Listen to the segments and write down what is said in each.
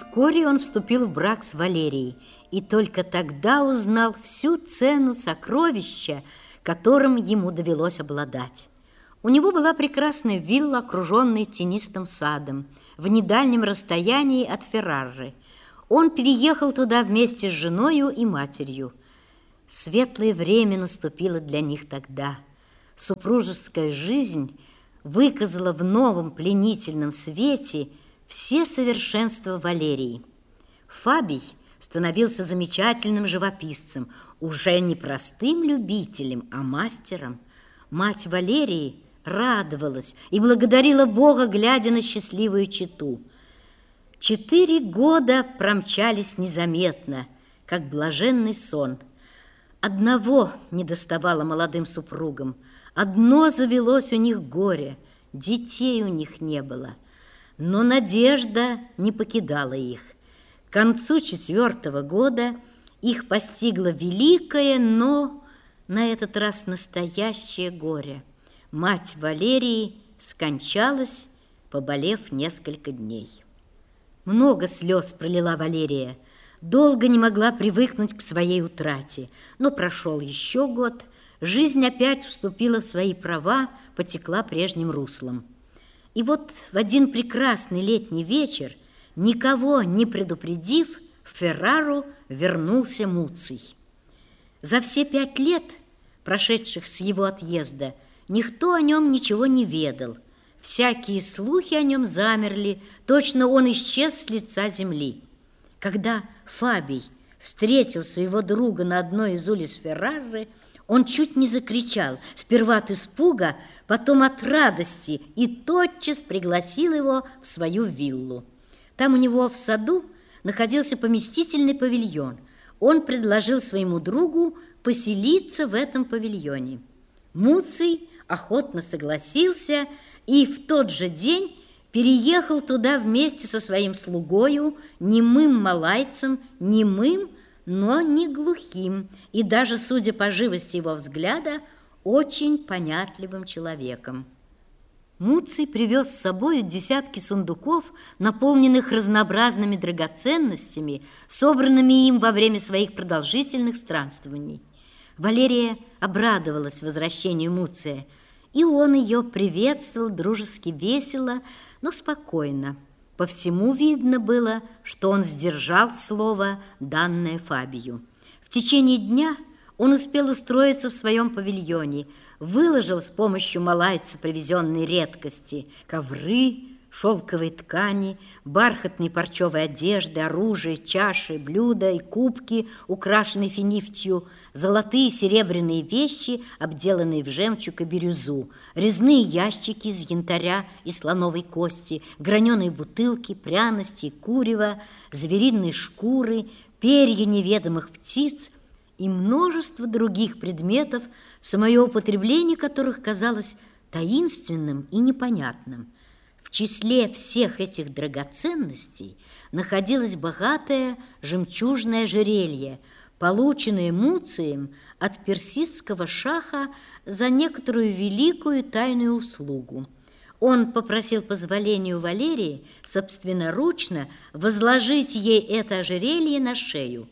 Вскоре он вступил в брак с Валерией и только тогда узнал всю цену сокровища, которым ему довелось обладать. У него была прекрасная вилла, окруженная тенистым садом, в недальнем расстоянии от Феррары. Он переехал туда вместе с женою и матерью. Светлое время наступило для них тогда. Супружеская жизнь выказала в новом пленительном свете все совершенства Валерии. Фабий становился замечательным живописцем, уже не простым любителем, а мастером. Мать Валерии радовалась и благодарила Бога, глядя на счастливую чету. 4 года промчались незаметно, как блаженный сон. Одного недоставало молодым супругам, одно завелось у них горе, детей у них не было. Но надежда не покидала их. К концу 4-го года их постигло великое, но на этот раз настоящее горе. Мать Валерии скончалась, поболев несколько дней. Много слез пролила Валерия, долго не могла привыкнуть к своей утрате, но прошел еще год, жизнь опять вступила в свои права, потекла прежним руслом. И вот в один прекрасный летний вечер, никого не предупредив, в Феррару вернулся Муций. За все 5 лет, прошедших с его отъезда, никто о нем ничего не ведал. Всякие слухи о нем замерли, точно он исчез с лица земли. Когда Фабий встретил своего друга на одной из улиц Феррары, он чуть не закричал, сперва от испуга, потом от радости, и тотчас пригласил его в свою виллу. Там у него в саду находился поместительный павильон. Он предложил своему другу поселиться в этом павильоне. Муций охотно согласился и в тот же день переехал туда вместе со своим слугою, немым малайцем, немым, но не глухим, и даже, судя по живости его взгляда, очень понятливым человеком. Муций привез с собой десятки сундуков, наполненных разнообразными драгоценностями, собранными им во время своих продолжительных странствований. Валерия обрадовалась возвращению Муция, и он ее приветствовал дружески весело, но спокойно. По всему видно было, что он сдержал слово, данное Фабию. В течение дня он успел устроиться в своем павильоне, выложил с помощью малайца привезенные редкости: ковры, шелковые ткани, бархатные парчевые одежды, оружие, чаши, блюда и кубки, украшенные финифтью, золотые и серебряные вещи, обделанные в жемчуг и бирюзу, резные ящики из янтаря и слоновой кости, граненые бутылки, пряности и курева, звериные шкуры, перья неведомых птиц и множество других предметов, самое употребление которых казалось таинственным и непонятным. В числе всех этих драгоценностей находилось богатое жемчужное ожерелье, полученное Муцием от персидского шаха за некоторую великую тайную услугу. Он попросил позволения у Валерии собственноручно возложить ей это ожерелье на шею.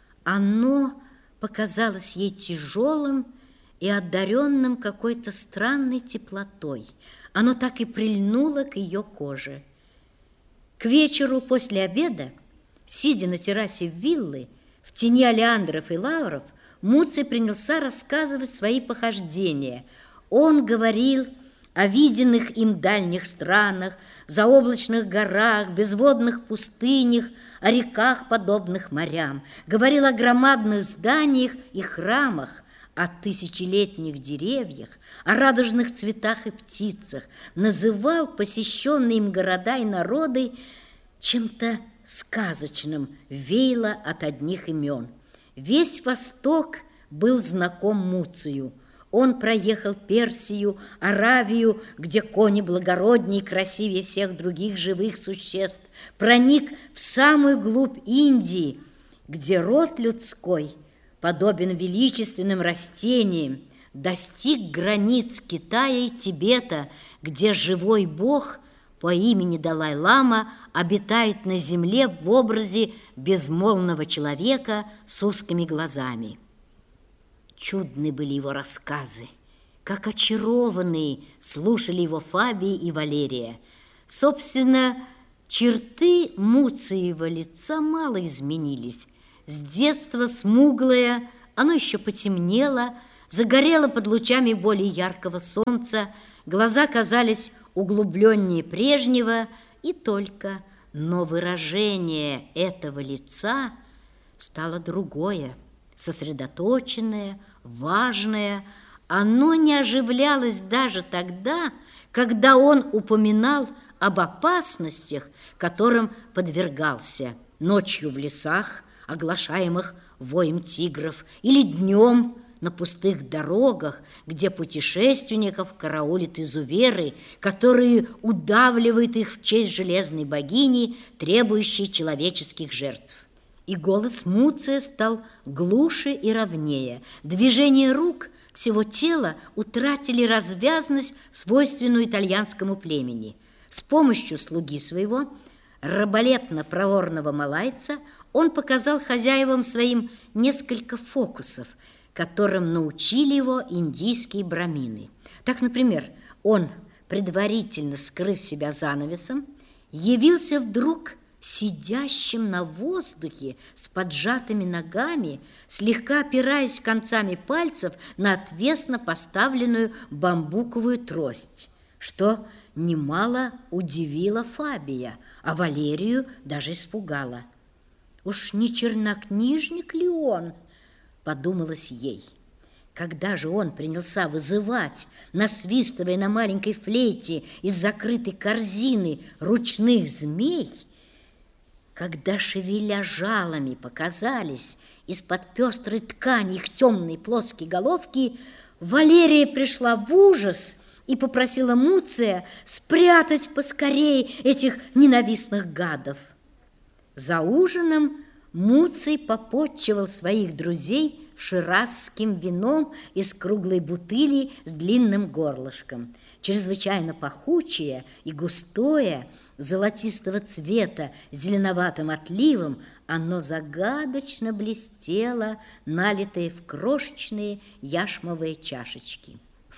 Оно показалось ей тяжелым и одаренным какой-то странной теплотой. Оно так и прильнуло к ее коже. К вечеру после обеда, сидя на террасе виллы, в тени олеандров и лавров, Муций принялся рассказывать свои похождения. Он говорил о виденных им дальних странах, заоблачных горах, безводных пустынях, о реках, подобных морям. Говорил о громадных зданиях и храмах, о тысячелетних деревьях, о радужных цветах и птицах, называл посещенные им города и народы чем-то сказочным, веяло от одних имен. Весь Восток был знаком Муцию. Он проехал Персию, Аравию, где кони благороднее и красивее всех других живых существ, проник в самую глубь Индии, где род людской подобен величественным растениям, достиг границ Китая и Тибета, где живой Бог по имени Далай-лама обитает на земле в образе безмолвного человека с узкими глазами. Чудны были его рассказы, как очарованные слушали его Фабия и Валерия. Собственно, черты Муциева лица мало изменились. С детства смуглое, оно еще потемнело, загорело под лучами более яркого солнца, глаза казались углубленнее прежнего, и только, но выражение этого лица стало другое, сосредоточенное, важное. Оно не оживлялось даже тогда, когда он упоминал об опасностях, которым подвергался ночью в лесах, оглашаемых воем тигров, или днем на пустых дорогах, где путешественников караулят изуверы, которые удавливают их в честь железной богини, требующей человеческих жертв. И голос Муция стал глуше и ровнее. Движения рук, всего тела утратили развязность, свойственную итальянскому племени. С помощью слуги своего, раболепно-проворного малайца, он показал хозяевам своим несколько фокусов, которым научили его индийские брамины. Так, например, он, предварительно скрыв себя занавесом, явился вдруг сидящим на воздухе с поджатыми ногами, слегка опираясь концами пальцев на отвесно поставленную бамбуковую трость, что немало удивило Фабия, а Валерию даже испугало. «Уж не чернокнижник ли он?» – подумалось ей. Когда же он принялся вызывать, насвистывая на маленькой флейте из закрытой корзины ручных змей, когда, шевеля жалами, показались из-под пестрой ткани их темные плоские головки, Валерия пришла в ужас и попросила Муция спрятать поскорей этих ненавистных гадов. За ужином Муций попотчевал своих друзей ширазским вином из круглой бутыли с длинным горлышком. Чрезвычайно пахучее и густое, золотистого цвета, зеленоватым отливом, оно загадочно блестело, налитое в крошечные яшмовые чашечки.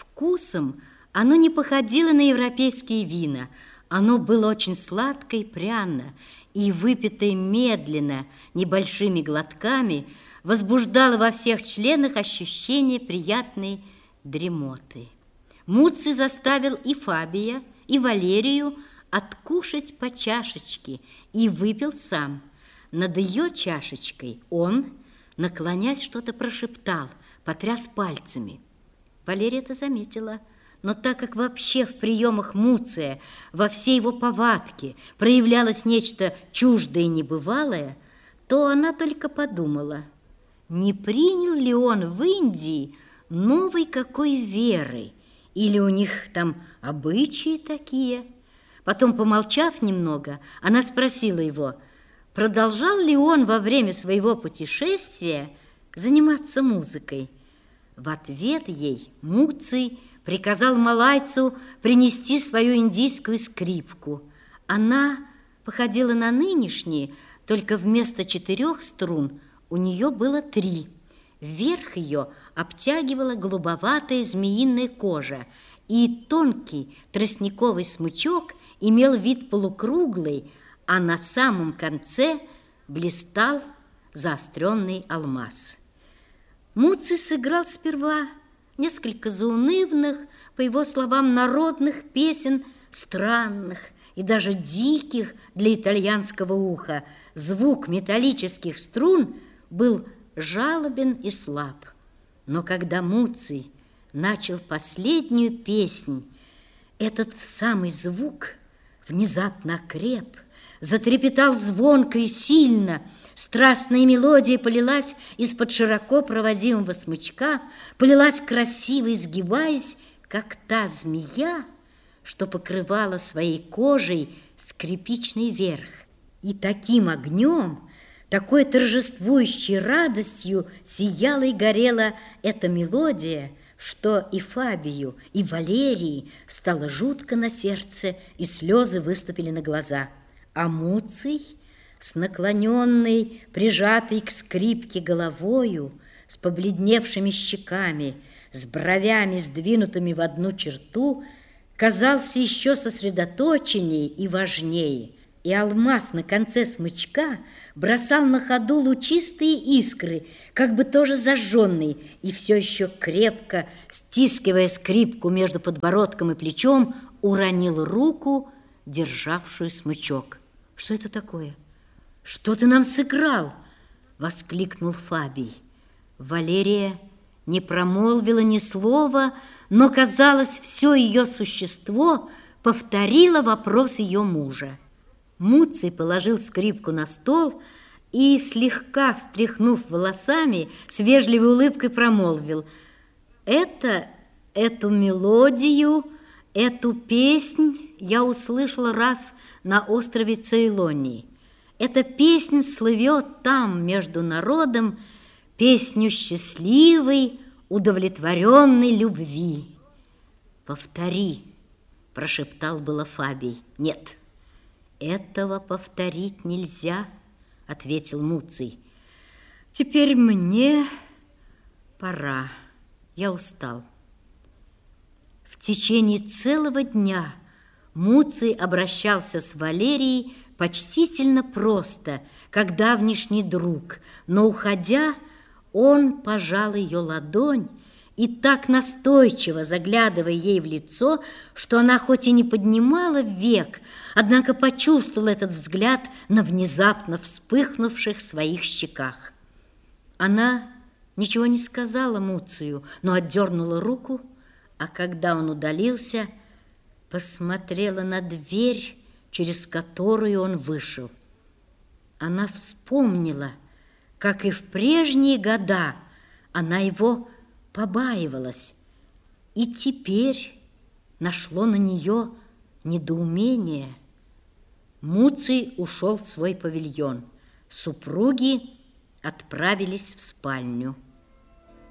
Вкусом оно не походило на европейские вина. Оно было очень сладко и пряно, и, выпитое медленно, небольшими глотками, возбуждало во всех членах ощущение приятной дремоты. Муций заставил и Фабия, и Валерию откушать по чашечке и выпил сам. Над ее чашечкой он, наклонясь, что-то прошептал, потряс пальцами. Валерия это заметила, но так как вообще в приемах Муция, во всей его повадке проявлялось нечто чуждое и небывалое, то она только подумала, не принял ли он в Индии новой какой веры, или у них там обычаи такие. Потом, помолчав немного, она спросила его, продолжал ли он во время своего путешествия заниматься музыкой. В ответ ей Муций приказал малайцу принести свою индийскую скрипку. Она походила на нынешние, только вместо 4 струн у нее было 3. Вверх ее обтягивала голубоватая змеиная кожа, и тонкий тростниковый смычок имел вид полукруглый, а на самом конце блистал заостренный алмаз. Муций сыграл сперва несколько заунывных, по его словам, народных песен, странных и даже диких для итальянского уха. Звук металлических струн был жалобен и слаб. Но когда Муций начал последнюю песнь, этот самый звук внезапно окреп, затрепетал звонко и сильно. Страстная мелодия полилась из-под широко проводимого смычка, полилась красиво изгибаясь, как та змея, что покрывала своей кожей скрипичный верх. И таким огнем, такой торжествующей радостью сияла и горела эта мелодия, что и Фабию, и Валерии стало жутко на сердце, и слезы выступили на глаза. А Муций, с наклоненной, прижатой к скрипке головою, с побледневшими щеками, с бровями, сдвинутыми в одну черту, казался еще сосредоточеннее и важнее, и алмаз на конце смычка бросал на ходу лучистые искры, как бы тоже зажженные, и все еще крепко, стискивая скрипку между подбородком и плечом, уронил руку, державшую смычок. «Что это такое? Что ты нам сыграл?» — воскликнул Фабий. Валерия не промолвила ни слова, но, казалось, все ее существо повторило вопрос ее мужа. Муций положил скрипку на стол и, слегка встряхнув волосами, с вежливой улыбкой промолвил: «Эту мелодию, эту песнь я услышала раз на острове Цейлонии. Эта песнь слывет там между народом, песню счастливой, удовлетворенной любви». «Повтори», – прошептал было Фабий. «Нет, этого повторить нельзя», – ответил Муций. «Теперь мне пора, я устал». В течение целого дня Муций обращался с Валерией почтительно просто, как давнишний друг, но, уходя, он пожал ее ладонь и так настойчиво, заглядывая ей в лицо, что она хоть и не поднимала век, однако почувствовала этот взгляд на внезапно вспыхнувших своих щеках. Она ничего не сказала Муцию, но отдернула руку, а когда он удалился, посмотрела на дверь, через которую он вышел. Она вспомнила, как и в прежние года она его побаивалась, и теперь нашло на нее недоумение. Муций ушел в свой павильон. Супруги отправились в спальню.